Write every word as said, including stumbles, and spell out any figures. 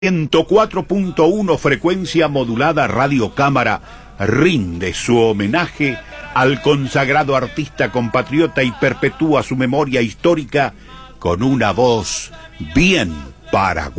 ciento cuatro punto uno frecuencia modulada Radio Cámara rinde su homenaje al consagrado artista compatriota y perpetúa su memoria histórica con una voz bien paraguaya.